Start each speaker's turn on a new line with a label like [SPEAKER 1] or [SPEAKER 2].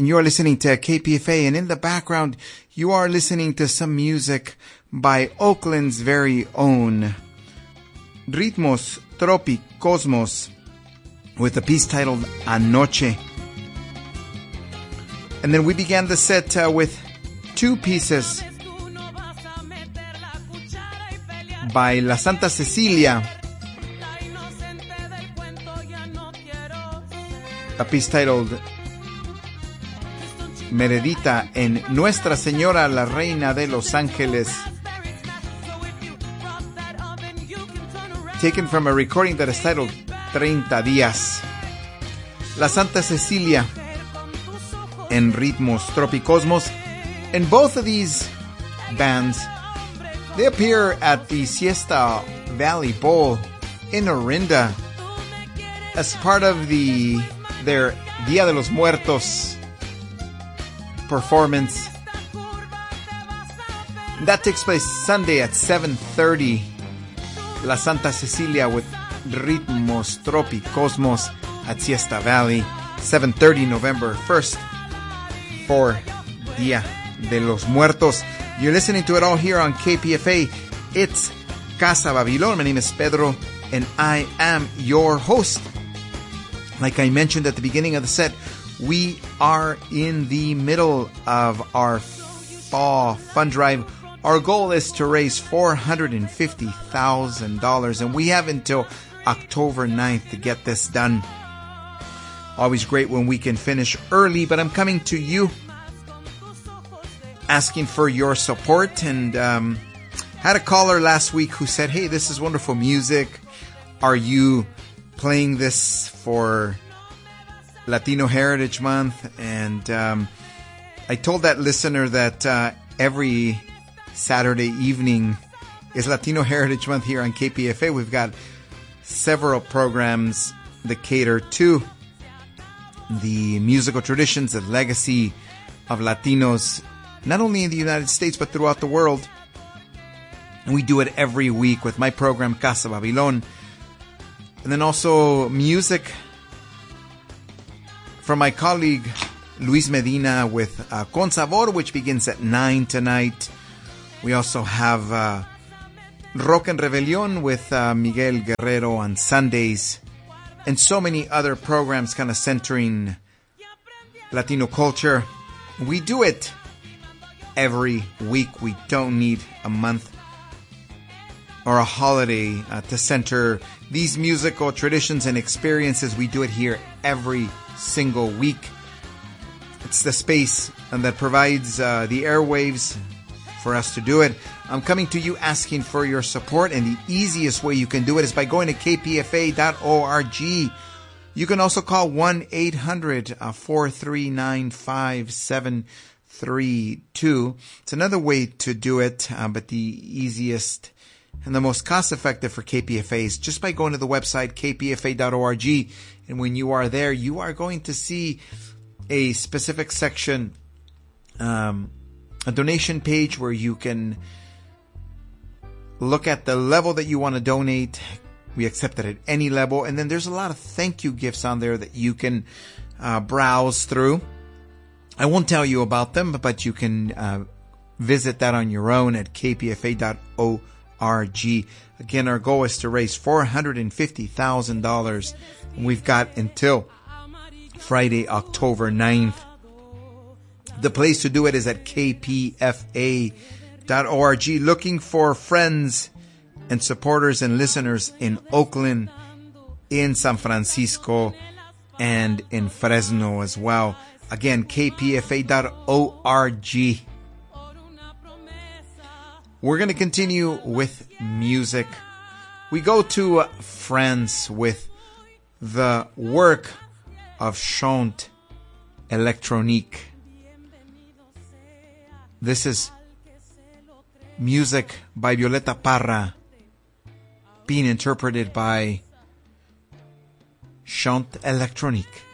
[SPEAKER 1] and you are listening to KPFA, and in the background, you are listening to some music by Oakland's very own Ritmos Tropicosmos with a piece titled Anoche. And then we began the set with two pieces by La Santa Cecilia, a piece titled Meredita en Nuestra Señora la Reina de los Ángeles, taken from a recording that is titled 30 Días. La Santa Cecilia and Ritmos Tropicosmos. And both of these bands, they appear at the Siesta Valley Bowl in Orinda as part of their Dia de los Muertos performance. That takes place Sunday at 7:30. La Santa Cecilia with Ritmos Tropicosmos at Siesta Valley, 7:30 November 1st for Dia de los Muertos. You're listening to it all here on KPFA. It's Casa Babilón. My name is Pedro, and I am your host. Like I mentioned at the beginning of the set, we are in the middle of our fall fund drive. Our goal is to raise $450,000, and we have until October 9th to get this done. Always great when we can finish early, but I'm coming to you asking for your support. And had a caller last week who said, hey, this is wonderful music. Are you playing this for Latino Heritage Month? And I told that listener that every Saturday evening is Latino Heritage Month here on KPFA. We've got several programs that cater to the musical traditions, the legacy of Latinos, not only in the United States, but throughout the world. And we do it every week with my program, Casa Babilón. And then also music from my colleague, Luis Medina, with Con Sabor, which begins at 9 tonight. We also have Rock and Rebelión with Miguel Guerrero on Sundays. And so many other programs kind of centering Latino culture. We do it every week. We don't need a month or a holiday to center these musical traditions and experiences. We do it here every single week. It's the space that provides the airwaves for us to do it. I'm coming to you asking for your support, and the easiest way you can do it is by going to kpfa.org. You can also call 1-800-439-5732. It's another way to do it, but the easiest and the most cost-effective for KPFA is just by going to the website kpfa.org. And when you are there, you are going to see a specific section, a donation page where you can look at the level that you want to donate. We accept it at any level. And then there's a lot of thank you gifts on there that you can browse through. I won't tell you about them, but you can visit that on your own at kpfa.org. Again, our goal is to raise $450,000. We've got until Friday, October 9th. The place to do it is at kpfa.org. Looking for friends and supporters and listeners in Oakland, in San Francisco, and in Fresno as well. Again, kpfa.org. We're going to continue with music. We go to France with the work of Chant Electronique. This is music by Violeta Parra being interpreted by Chant Electronique.